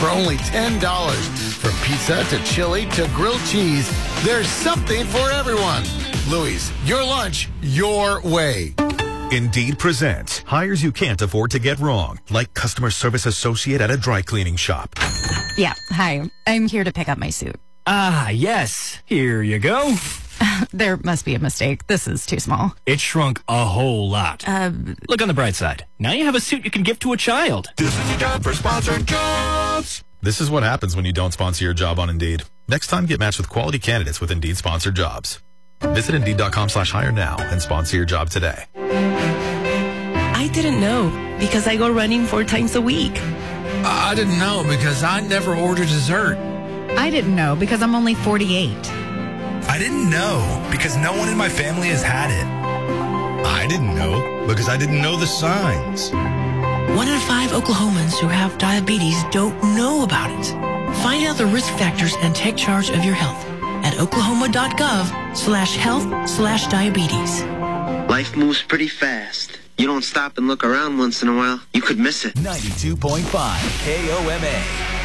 for only $10. From pizza to chili to grilled cheese, there's something for everyone. Louis, your lunch, your way. Indeed presents hires you can't afford to get wrong, like customer service associate at a dry cleaning shop. Yeah, hi. I'm here to pick up my suit. Ah, yes. Here you go. There must be a mistake. This is too small. It shrunk a whole lot. Look on the bright side. Now you have a suit you can give to a child. This is your job for sponsored jobs. This is what happens when you don't sponsor your job on Indeed. Next time, get matched with quality candidates with Indeed sponsored jobs. Visit Indeed.com/hire now and sponsor your job today. I didn't know because I go running 4 times a week. I didn't know because I never order dessert. I didn't know because I'm only 48. I didn't know because no one in my family has had it. I didn't know because I didn't know the signs. 1 in 5 Oklahomans who have diabetes don't know about it. Find out the risk factors and take charge of your health at oklahoma.gov/health/diabetes. Life moves pretty fast. You don't stop and look around once in a while, you could miss it. 92.5 KOMA.